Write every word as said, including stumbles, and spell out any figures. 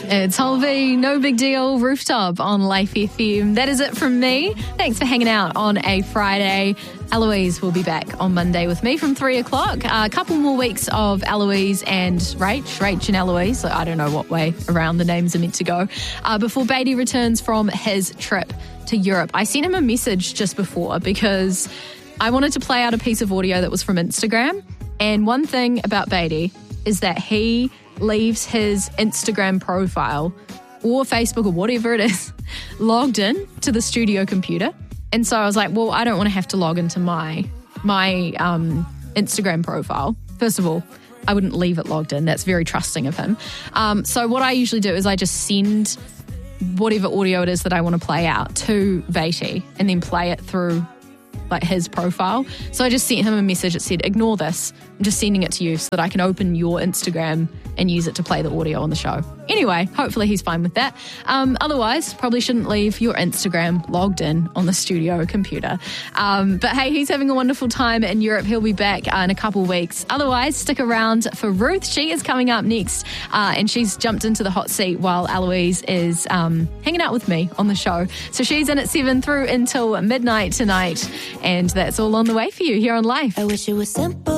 It's Holby, no big deal, Rooftop on Life F M. That is it from me. Thanks for hanging out on a Friday. Eloise will be back on Monday with me from three o'clock. Uh, a couple more weeks of Eloise and Rach, Rach and Eloise. So I don't know what way around the names are meant to go. Uh, before Beatty returns from his trip to Europe. I sent him a message just before because I wanted to play out a piece of audio that was from Instagram. And one thing about Beatty is that he leaves his Instagram profile or Facebook or whatever it is logged in to the studio computer. And so I was like, well, I don't want to have to log into my my um, Instagram profile. First of all, I wouldn't leave it logged in. That's very trusting of him. Um, so what I usually do is I just send whatever audio it is that I want to play out to Beatty and then play it through like his profile. So I just sent him a message that said, ignore this. I'm just sending it to you so that I can open your Instagram and use it to play the audio on the show. Anyway, hopefully he's fine with that. Um, otherwise, probably shouldn't leave your Instagram logged in on the studio computer. Um, but hey, he's having a wonderful time in Europe. He'll be back uh, in a couple weeks. Otherwise, stick around for Ruth. She is coming up next uh, and she's jumped into the hot seat while Eloise is um, hanging out with me on the show. So she's in at seven through until midnight tonight. And that's all on the way for you here on Life. I wish it was simple.